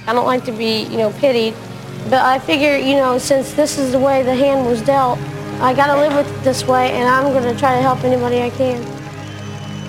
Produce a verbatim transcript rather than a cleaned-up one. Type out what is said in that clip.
I don't like to be, you know, pitied, but I figure, you know, since this is the way the hand was dealt, I gotta live with it this way, and I'm gonna try to help anybody I can.